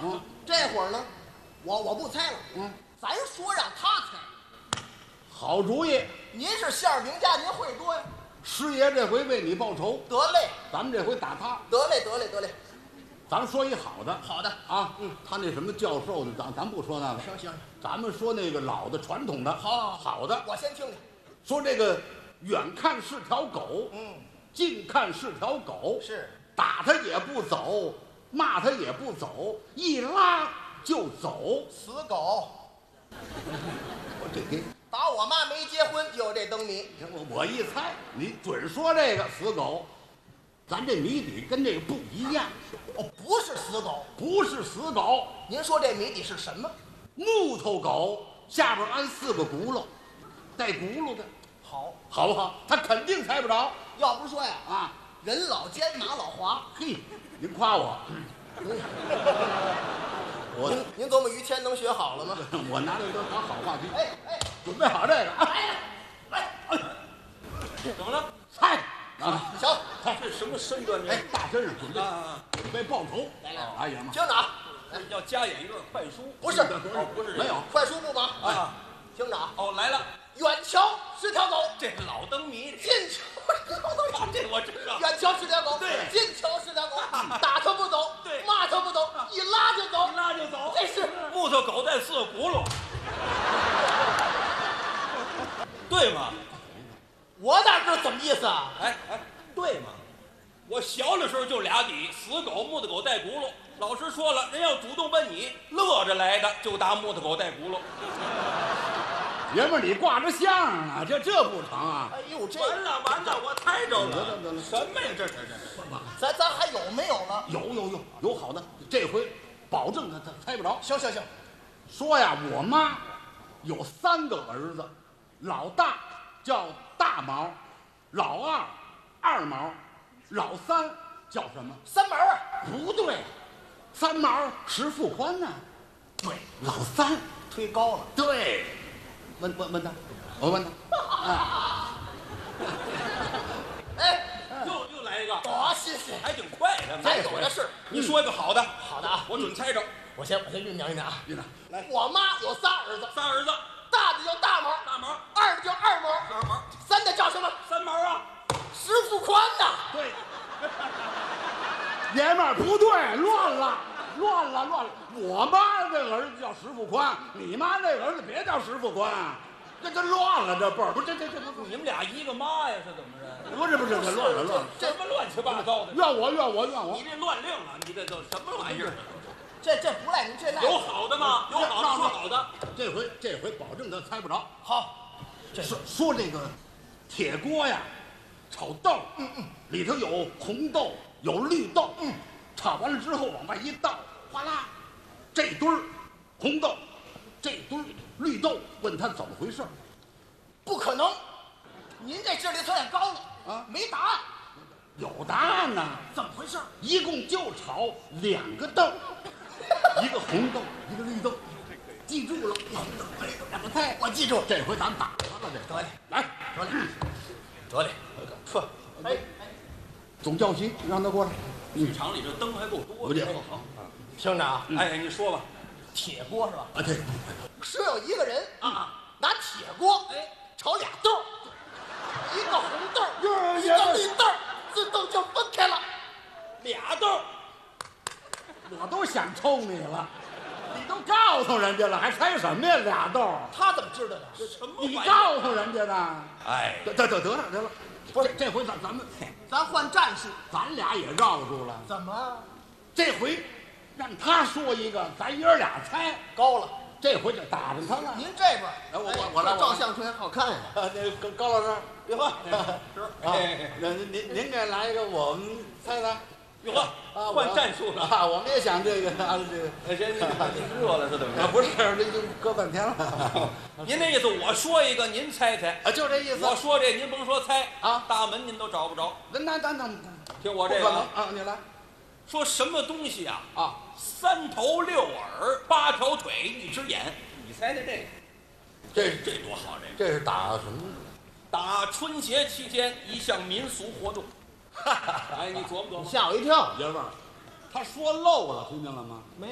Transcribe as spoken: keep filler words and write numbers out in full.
嗯， 这会儿呢，我我不猜了。 嗯， 咱说让他猜。 好主意。 您是馅儿饼家，您会多呀。 师爷这回为你报仇， 得嘞， 咱们这回打他。 得嘞，得嘞，得嘞。 咱们说一好的。 好的啊，嗯，他那什么教授的，咱咱不说那个。 行行， 咱们说那个老的传统的。 好， 好的。 我先听听。 说这个远看是条狗， 嗯， 近看是条狗， 是打他也不走，骂他也不走，一拉就走。 死狗。 我这给打我妈没结婚就有这灯谜。 我我一猜，你准说这个死狗。咱这谜底跟这个不一样。 哦，不是死狗， 不是死狗。 您说这谜底是什么？ 木头狗下边安四个轱辘，带轱辘的。 好， 好不好？他肯定猜不着。 要不说呀， 啊， 人老奸马老滑。 嘿，您夸我。我您您琢磨于谦能学好了吗？ 我拿这都当好话题。 哎哎， 准备好这个。 哎哎哎， 怎么了？ 猜啊， 行， 猜这什么身段？ 哎，大身上准备啊， 准备报仇。 来来哎呀妈， 听着啊， 要加演一段快书？ 不是哦，不是没有。 快书不忙啊。 听着啊， 哦，来了， 远瞧是条狗， 这是老灯谜。 近瞧是条狗， 这我知道。 远瞧是条狗， 对近瞧是条狗，打它不走， 对骂它不走，一拉就走， 一拉就走。 这是木头狗带四个轱辘，对吗？ 我哪知道怎么意思啊？ 哎哎，对吗？我小的时候就俩底，死狗、木头狗带轱辘。老师说了，人要主动奔你，乐着来的就打木头狗带轱辘。 爷们儿，你挂着相啊，这这不成啊？ 哎呦，这完了完了，我猜着得了了。 得了什么呀？这这这这。 咱咱还有没有了？ 有有有有好的，这回保证他他猜不着。 行行行， 说呀，我妈有三个儿子，老大叫大毛，老二二毛，老三叫什么？ 三毛啊， 不对，三毛石富宽呢、对，老三推高了。 对。问问问他，我问他。 哎， 又又来一个， 多新鲜！ 还挺快的。 咱有的是。 你说一个好的， 好的啊， 我准猜着。 我先我先酝酿酝酿啊。 院长， 来，我妈有仨儿子， 仨儿子， 大的叫大毛， 大毛、 二的叫二毛， 二毛、 三的叫什么？ 三毛啊。 石富宽呐。 对。爷们儿不对，乱了，乱了，乱了。我妈这儿子叫石富宽，你妈那儿子别叫石富宽，这这乱了，这辈儿不是这这这不你们俩一个妈呀？是怎么着？ 不是不是这乱了乱了。 什么乱七八糟的？ 怨我怨我怨我你。这乱令了，你这都什么玩意儿？ 这这不赖您，这赖有好的吗？有好的说好的。 这回这回保证他猜不着。 好。这说说这个铁锅呀，炒豆，嗯嗯，里头有红豆有绿豆，嗯，炒完了之后往外一倒，哗啦，这堆儿红豆，这堆儿绿豆，问他怎么回事儿？ 不可能，您这智力测验高了啊没答案， 有答案呢， 怎么回事？ 一共就炒两个豆，一个红豆，一个绿豆，记住了，红豆绿豆两个菜， 我记住了。 这回咱打他了，这得嘞， 来， 得嘞，得嘞，呵，哎， 总教习让他过来。 剧场里这灯还够多的。 不见好。 听着啊， 哎，你说吧。 铁锅是吧？ 啊，对， 是有一个人啊， 拿铁锅哎炒俩豆儿，一个红豆儿， 呀一个绿豆儿，自动就分开了。 俩豆儿， 我都想抽你了，你都告诉人家了，还猜什么呀？俩豆儿， 他怎么知道的？ 什么你玩意儿？ 告诉人家的。 哎， 得得得得了得了，不是这回咱咱们咱换战术。 咱俩也绕住了， 怎么这回让他说一个，咱爷儿俩猜， 高了？ 这回就打着他了。 您这边儿， 哎我我我来我来照相出来好看呀。 啊，那高高老师， 哟呵，是啊，那您您您给来一个，我们猜猜。 哟呵， 啊， 换战术了。 啊！我们也想这个啊，这个哎，这这热了是怎么着？ 啊，不是，这已经搁半天了。 您那意思，我说一个，您猜猜。 啊，就这意思。 我说这，您甭说猜啊， 大门您都找不着。 那那那那， 听我这个啊， 啊，你来说什么东西啊？ 啊！ 三头六耳，八条腿，一只眼。你猜猜这个？ 这这多好！这个这是打什么？ 打春节期间一项民俗活动。哎，你琢磨琢磨。 吓我一跳。 爷们儿，他说漏了，听见了吗？ 没